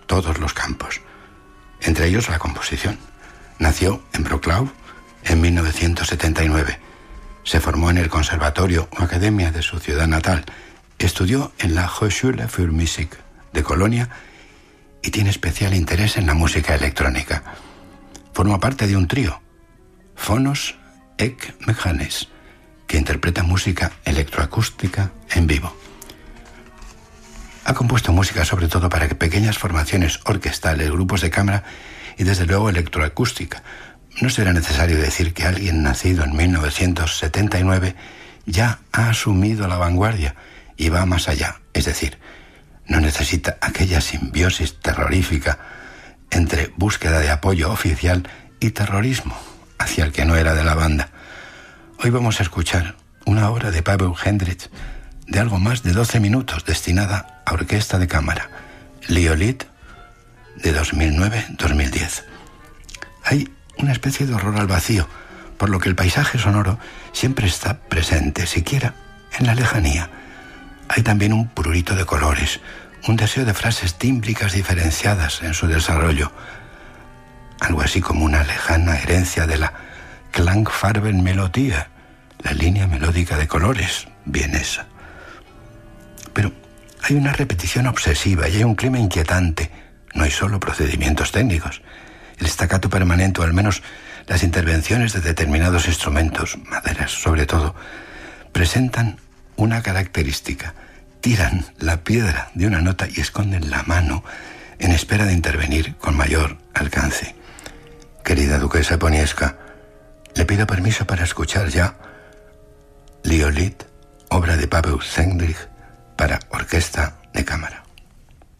todos los campos, entre ellos la composición. Nació en Wrocław en 1979. Se formó en el conservatorio o academia de su ciudad natal. Estudió en la Hochschule für Musik de Colonia y tiene especial interés en la música electrónica. Forma parte de un trío, Phonos Ek Mechanes, que interpreta música electroacústica en vivo. Ha compuesto música sobre todo para pequeñas formaciones orquestales, grupos de cámara y desde luego electroacústica. No será necesario decir que alguien nacido en 1979 ya ha asumido la vanguardia y va más allá, es decir, no necesita aquella simbiosis terrorífica entre búsqueda de apoyo oficial y terrorismo hacia el que no era de la banda. Hoy vamos a escuchar una obra de Paweł Hendricz de algo más de 12 minutos destinada a orquesta de cámara, Liolit, de 2009-2010. Hay una especie de horror al vacío, por lo que el paisaje sonoro siempre está presente, siquiera en la lejanía. Hay también un prurito de colores, un deseo de frases tímbricas diferenciadas en su desarrollo, algo así como una lejana herencia de la Klangfarbenmelodie, la línea melódica de colores vienesa. Pero hay una repetición obsesiva y hay un clima inquietante. No hay solo procedimientos técnicos. El staccato permanente, o al menos las intervenciones de determinados instrumentos, maderas sobre todo, presentan una característica. Tiran la piedra de una nota y esconden la mano en espera de intervenir con mayor alcance. Querida duquesa Poniewska, le pido permiso para escuchar ya Liolit, obra de Paweł Hendricz para orquesta de cámara.